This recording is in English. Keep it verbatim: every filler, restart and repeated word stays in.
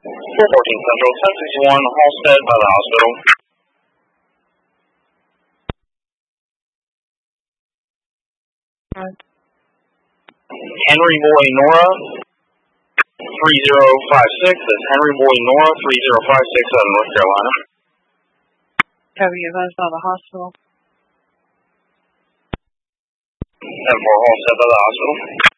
four fourteen Central, ten sixty-one Halstead by the hospital. Henry Boy Nora, three zero five six. That's Henry Boy Nora, three zero five six out of North Carolina. Have you advised by the hospital? ten four Halstead by the hospital.